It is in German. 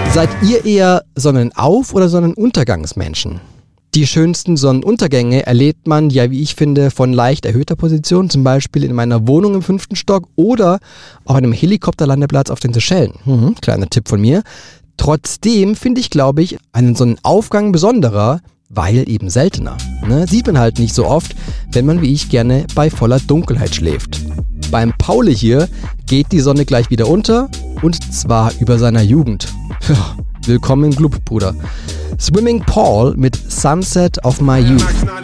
Seid ihr eher Sonnenauf- oder Sonnenuntergangsmenschen? Die schönsten Sonnenuntergänge erlebt man, ja wie ich finde, von leicht erhöhter Position, zum Beispiel in meiner Wohnung im 5. Stock oder auf einem Helikopterlandeplatz auf den Seychellen. Kleiner Tipp von mir. Trotzdem finde ich, glaube ich, einen Sonnenaufgang besonderer, weil eben seltener. Sieht man halt nicht so oft, wenn man wie ich gerne bei voller Dunkelheit schläft. Beim Pauli hier geht die Sonne gleich wieder unter und zwar über seiner Jugend. Ja, willkommen im Club, Bruder. Swimming Paul mit Sunset of My Youth.